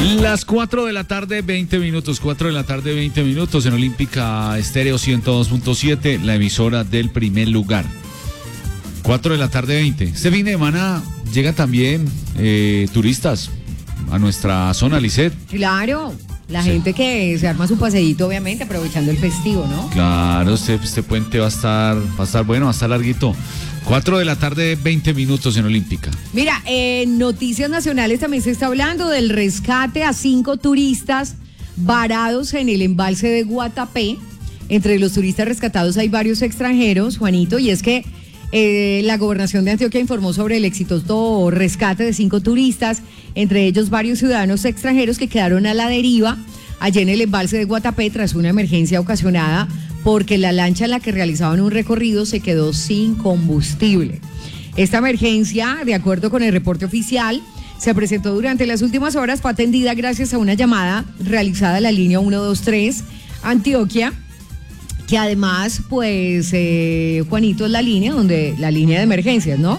Las 4 de la tarde, 20 minutos, 4 de la tarde, 20 minutos en Olímpica Estéreo 102.7, la emisora del primer lugar. 4 de la tarde, 20. Este fin de semana llegan también turistas a nuestra zona, Lisset. Claro, la Sí. gente que se arma su paseíto, obviamente, aprovechando el festivo, ¿no? Claro, este puente va a estar bueno, va a estar larguito. 4 de la tarde, 20 minutos en Olímpica. Mira, en Noticias Nacionales también se está hablando del rescate a 5 turistas varados en el embalse de Guatapé. Entre los turistas rescatados hay varios extranjeros, Juanito, y es que la Gobernación de Antioquia informó sobre el exitoso rescate de 5 turistas, entre ellos varios ciudadanos extranjeros que quedaron a la deriva allá en el embalse de Guatapé tras una emergencia ocasionada porque la lancha en la que realizaban un recorrido se quedó sin combustible. Esta emergencia, de acuerdo con el reporte oficial, se presentó durante las últimas horas, fue atendida gracias a una llamada realizada a la línea 123 Antioquia, que además, pues, Juanito, es la línea de emergencias, ¿no?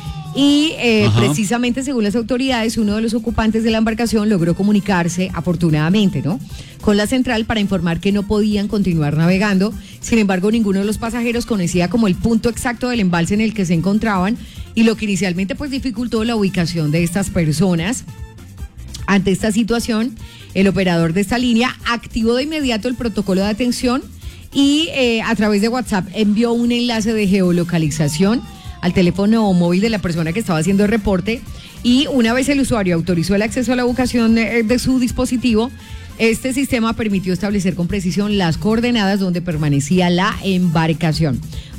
Y precisamente, según las autoridades, uno de los ocupantes de la embarcación logró comunicarse, afortunadamente, ¿no?, con la central para informar que no podían continuar navegando. Sin embargo, ninguno de los pasajeros conocía como el punto exacto del embalse en el que se encontraban, y lo que inicialmente pues dificultó la ubicación de estas personas. Ante esta situación, el operador de esta línea activó de inmediato el protocolo de atención y a través de WhatsApp envió un enlace de geolocalización al teléfono móvil de la persona que estaba haciendo el reporte, y una vez el usuario autorizó el acceso a la ubicación de su dispositivo, este sistema permitió establecer con precisión las coordenadas donde permanecía la embarcación.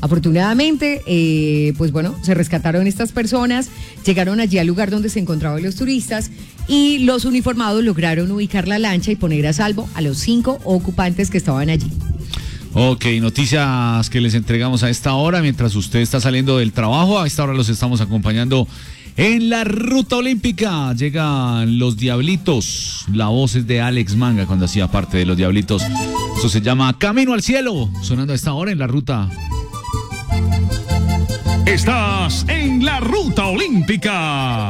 Afortunadamente, pues bueno, se rescataron estas personas, llegaron allí al lugar donde se encontraban los turistas y los uniformados lograron ubicar la lancha y poner a salvo a los 5 ocupantes que estaban allí. Ok, noticias que les entregamos a esta hora mientras usted está saliendo del trabajo. A esta hora los estamos acompañando en la Ruta Olímpica. Llegan los Diablitos. La voz es de Alex Manga cuando hacía parte de los Diablitos. Eso se llama Camino al Cielo. Sonando a esta hora en la Ruta. Estás en la Ruta Olímpica.